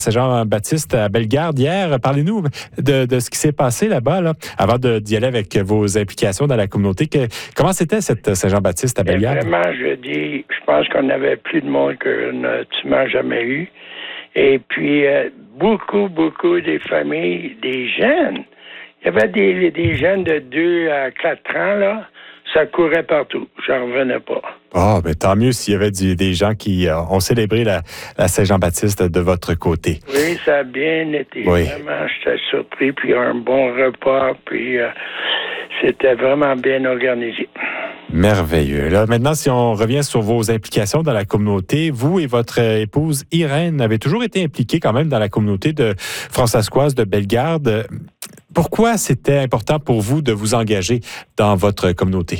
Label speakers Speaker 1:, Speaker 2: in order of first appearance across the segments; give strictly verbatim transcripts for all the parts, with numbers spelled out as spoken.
Speaker 1: Saint-Jean-Baptiste à Bellegarde hier. Parlez-nous de, de ce qui s'est passé là-bas, là, avant de, d'y aller avec vos implications dans la communauté. Que, comment c'était cette Saint-Jean-Baptiste à Bellegarde?
Speaker 2: Vraiment, je dis, je pense qu'on avait plus de monde que tu m'as jamais eu. Et puis, euh, beaucoup, beaucoup des familles, des jeunes. Il y avait des, des jeunes de deux à quatre ans, là. Ça courait partout. J'en revenais pas.
Speaker 1: Ah, oh, ben tant mieux s'il y avait du, des gens qui euh, ont célébré la, la Saint-Jean-Baptiste de votre côté.
Speaker 2: Oui, ça a bien été.
Speaker 1: Oui.
Speaker 2: Vraiment, j'étais surpris. Puis un bon repas. Puis euh, c'était vraiment bien organisé.
Speaker 1: Merveilleux. Là, maintenant, si on revient sur vos implications dans la communauté, vous et votre épouse Irène avez toujours été impliqués quand même dans la communauté de Françoiskoise de Bellegarde. Pourquoi c'était important pour vous de vous engager dans votre communauté?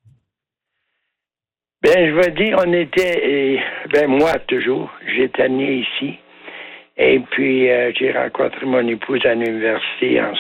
Speaker 2: Ben, je veux dire, on était, ben moi toujours, j'étais né ici. Et puis, euh, j'ai rencontré mon épouse à l'université en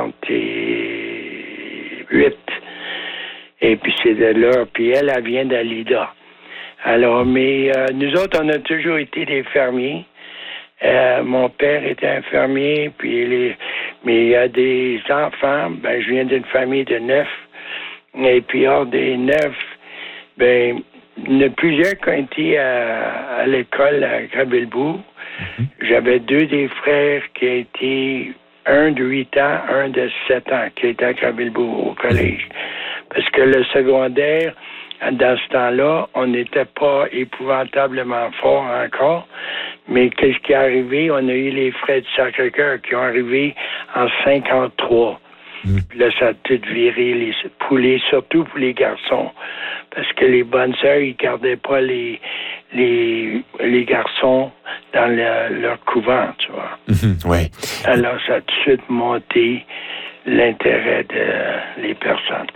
Speaker 2: soixante-huit. Et puis, c'est de là. Puis, elle, elle vient d'Alida. Alors, mais euh, nous autres, on a toujours été des fermiers. Euh, mon père était un fermier, puis les, mais il y a des enfants. Ben, je viens d'une famille de neuf. Et puis, hors des neuf, ben, il y en a plusieurs qui ont été à, à l'école à Gravelbourg. Mm-hmm. J'avais deux des frères qui étaient, un de huit ans, un de sept ans, qui était à Gravelbourg au collège. Parce que le secondaire, dans ce temps-là, on n'était pas épouvantablement fort encore. Mais qu'est-ce qui est arrivé? On a eu les frères du Sacré-Cœur qui ont arrivé en cinquante-trois. Mmh. Puis là, ça a tout viré, les poulets, surtout pour les garçons. Parce que les bonnes sœurs, ils gardaient pas les, les, les garçons dans le, leur couvent, tu vois.
Speaker 1: Mmh, oui.
Speaker 2: Alors, ça a tout de suite monté l'intérêt de les personnes.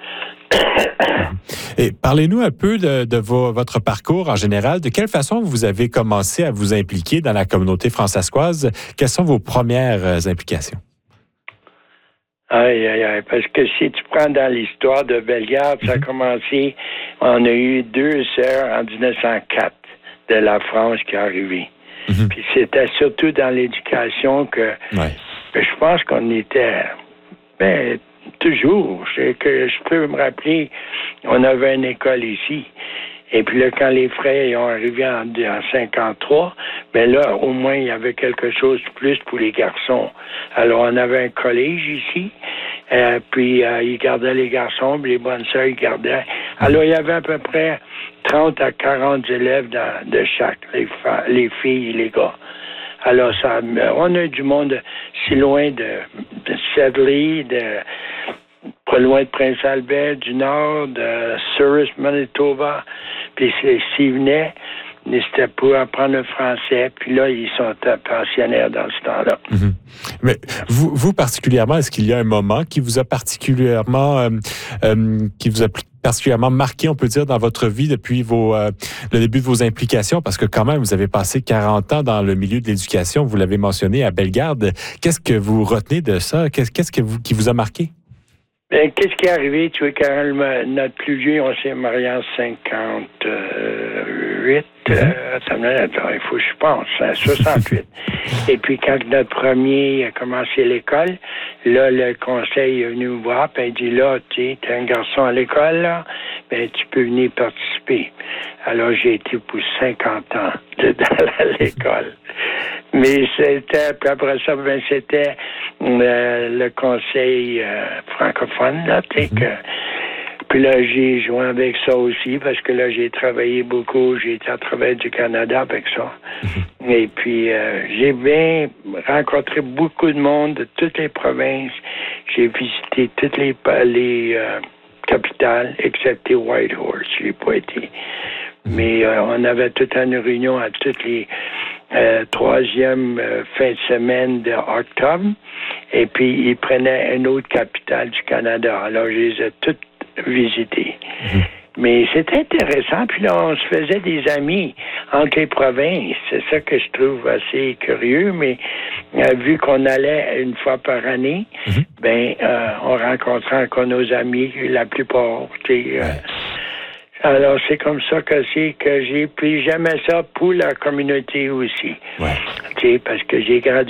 Speaker 1: Et parlez-nous un peu de, de vo, votre parcours en général. De quelle façon vous avez commencé à vous impliquer dans la communauté françoiskoise? Quelles sont vos premières implications?
Speaker 2: Aïe, aïe, aïe. Parce que si tu prends dans l'histoire de Bellegarde, mm-hmm. ça a commencé, on a eu deux sœurs en dix-neuf cent quatre de la France qui est arrivée. Mm-hmm. Puis c'était surtout dans l'éducation que, ouais. que je pense qu'on était... Ben, toujours. C'est que je peux me rappeler, on avait une école ici. Et puis là, quand les frères ont arrivé en, en cinquante-trois, ben là, au moins, il y avait quelque chose de plus pour les garçons. Alors, on avait un collège ici. Euh, puis, euh, ils gardaient les garçons, puis les bonnes sœurs, ils gardaient. Alors, il y avait à peu près trente à quarante élèves dans, de chaque, les, fa- les filles et les gars. Alors, ça, on a du monde si loin de, de Sedley, de, pas loin de Prince-Albert, du Nord, de Souris, Manitoba. Puis s'ils venaient, c'était pour apprendre le français. Puis là, ils sont pensionnaires dans ce temps-là.
Speaker 1: Mm-hmm. Mais vous, vous particulièrement, est-ce qu'il y a un moment qui vous a particulièrement, euh, euh, qui vous a particulièrement marqué, on peut dire, dans votre vie depuis vos, euh, le début de vos implications? Parce que quand même, vous avez passé quarante ans dans le milieu de l'éducation. Vous l'avez mentionné à Bellegarde. Qu'est-ce que vous retenez de ça? Qu'est-ce, qu'est-ce que vous, qui vous a marqué?
Speaker 2: Ben, qu'est-ce qui est arrivé? Tu vois, quand notre plus vieux, on s'est marié en cinquante-huit. Mm-hmm. Euh, attends, attends, il faut que je pense, en soixante-huit. Et puis, quand notre premier a commencé l'école, là, le conseil est venu me voir, puis il dit, là, tu sais, t'es un garçon à l'école, là, ben, tu peux venir participer. Alors, j'ai été pour cinquante ans dedans à l'école. Mais c'était, puis après ça, ben, c'était euh, le conseil euh, francophone, là, tu sais, mm-hmm. que... Puis là, j'ai joué avec ça aussi, parce que là, j'ai travaillé beaucoup, j'ai été à travers du Canada avec ça. Mm-hmm. Et puis, euh, j'ai bien rencontré beaucoup de monde de toutes les provinces. J'ai visité toutes les, les euh, capitales, excepté Whitehorse, je n'ai pas été. Mm-hmm. Mais euh, on avait toute une réunion à toutes les euh, troisième euh, fin de semaine d'octobre. Et puis, ils prenaient une autre capitale du Canada. Alors, je les ai toutes visiter. Mmh. Mais c'est intéressant. Puis là, on se faisait des amis entre les provinces. C'est ça que je trouve assez curieux. Mais euh, vu qu'on allait une fois par année, mmh. ben, euh, on rencontrait encore nos amis, la plupart. Tu sais, euh, Alors, c'est comme ça que c'est que j'ai... Puis j'aimais ça pour la communauté aussi.
Speaker 1: Ouais.
Speaker 2: Tu sais, parce que j'ai gradué